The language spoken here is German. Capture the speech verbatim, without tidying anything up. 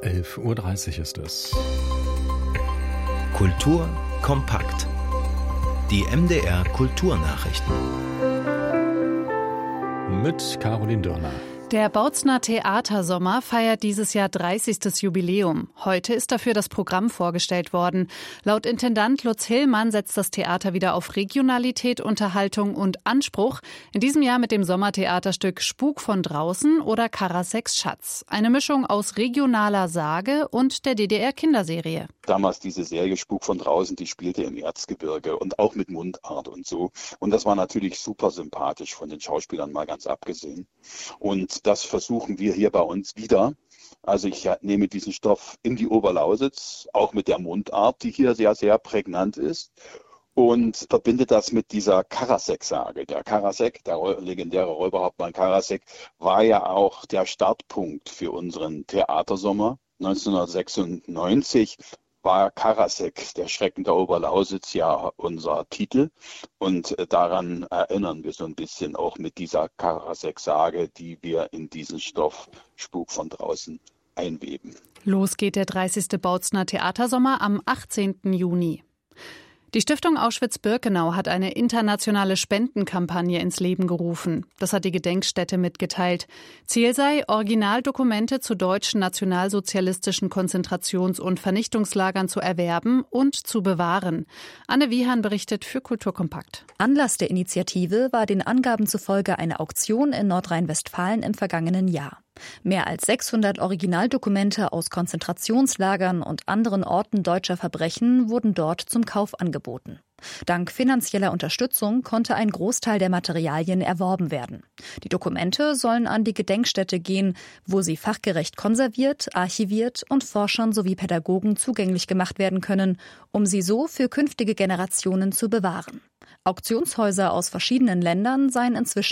elf Uhr dreißig ist es. Kultur kompakt. Die M D R Kulturnachrichten. Mit Caroline Dörner. Der Bautzner Theatersommer feiert dieses Jahr dreißigstes Jubiläum. Heute ist dafür das Programm vorgestellt worden. Laut Intendant Lutz Hillmann setzt das Theater wieder auf Regionalität, Unterhaltung und Anspruch. In diesem Jahr mit dem Sommertheaterstück Spuk von draußen oder Karaseks Schatz. Eine Mischung aus regionaler Sage und der D D R-Kinderserie. Damals diese Serie Spuk von draußen, die spielte im Erzgebirge und auch mit Mundart und so. Und das war natürlich super sympathisch, von den Schauspielern mal ganz abgesehen. Und das versuchen wir hier bei uns wieder. Also ich nehme diesen Stoff in die Oberlausitz, auch mit der Mundart, die hier sehr, sehr prägnant ist. Und verbinde das mit dieser Karasek-Sage. Der Karasek, der legendäre Räuberhauptmann Karasek, war ja auch der Startpunkt für unseren Theatersommer. neunzehnhundertsechsundneunzig war Karasek, der Schrecken der Oberlausitz, ja unser Titel. Und daran erinnern wir so ein bisschen auch mit dieser Karasek-Sage, die wir in diesen Stoff Spuk von draußen einweben. Los geht der dreißigste Bautzner Theatersommer am achtzehnten Juni. Die Stiftung Auschwitz-Birkenau hat eine internationale Spendenkampagne ins Leben gerufen. Das hat die Gedenkstätte mitgeteilt. Ziel sei, Originaldokumente zu deutschen nationalsozialistischen Konzentrations- und Vernichtungslagern zu erwerben und zu bewahren. Anne Wiehan berichtet für Kulturkompakt. Anlass der Initiative war den Angaben zufolge eine Auktion in Nordrhein-Westfalen im vergangenen Jahr. Mehr als sechshundert Originaldokumente aus Konzentrationslagern und anderen Orten deutscher Verbrechen wurden dort zum Kauf angeboten. Dank finanzieller Unterstützung konnte ein Großteil der Materialien erworben werden. Die Dokumente sollen an die Gedenkstätte gehen, wo sie fachgerecht konserviert, archiviert und Forschern sowie Pädagogen zugänglich gemacht werden können, um sie so für künftige Generationen zu bewahren. Auktionshäuser aus verschiedenen Ländern seien inzwischen